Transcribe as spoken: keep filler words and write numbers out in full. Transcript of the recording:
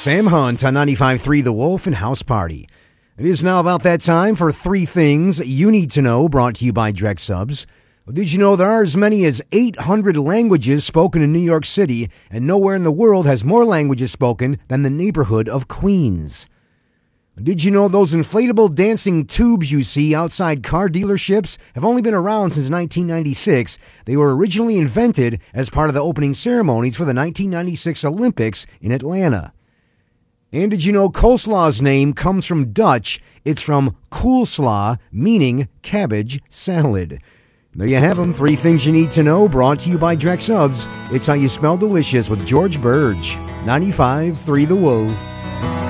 Sam Hunt on ninety-five point three The Wolf and House Party. It is now about that time for Three Things You Need to Know, brought to you by Drex Subs. Well, did you know there are as many as eight hundred languages spoken in New York City, and nowhere in the world has more languages spoken than the neighborhood of Queens? Did you know those inflatable dancing tubes you see outside car dealerships have only been around since nineteen ninety-six? They were originally invented as part of the opening ceremonies for the nineteen ninety-six Olympics in Atlanta. And did you know coleslaw's name comes from Dutch? It's from koolsla, meaning cabbage salad. There you have them, three things you need to know, brought to you by Drex Subs. It's how you smell delicious with George Burge. ninety-five point three The Wolf.